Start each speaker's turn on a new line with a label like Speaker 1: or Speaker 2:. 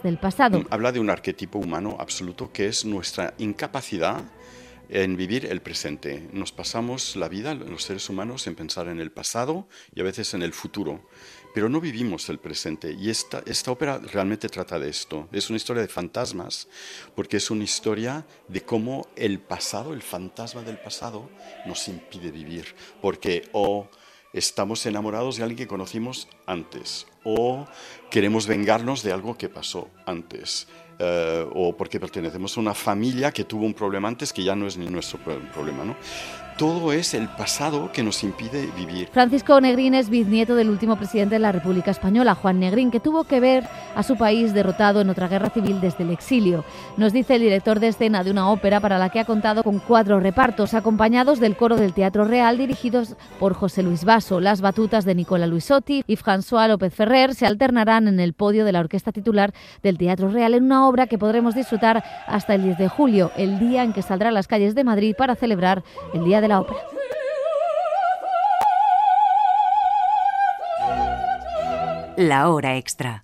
Speaker 1: del pasado.
Speaker 2: Habla de un arquetipo humano absoluto que es nuestra incapacidad en vivir el presente. Nos pasamos la vida, los seres humanos, en pensar en el pasado y a veces en el futuro, pero no vivimos el presente. Y esta ópera realmente trata de esto. Es una historia de fantasmas, porque es una historia de cómo el pasado, el fantasma del pasado, nos impide vivir. Porque estamos enamorados de alguien que conocimos antes, o queremos vengarnos de algo que pasó antes. O porque pertenecemos a una familia que tuvo un problema antes que ya no es ni nuestro problema, ¿no? Todo es el pasado que nos impide vivir.
Speaker 1: Francisco Negrín es bisnieto del último presidente de la República Española, Juan Negrín, que tuvo que ver a su país derrotado en otra guerra civil desde el exilio. Nos dice el director de escena de una ópera para la que ha contado con 4 repartos, acompañados del coro del Teatro Real, dirigidos por José Luis Basso. Las batutas de Nicola Luisotti y François López Ferrer se alternarán en el podio de la orquesta titular del Teatro Real, en una obra que podremos disfrutar hasta el 10 de julio, el día en que saldrá a las calles de Madrid para celebrar el Día de la Ópera.
Speaker 3: La hora extra.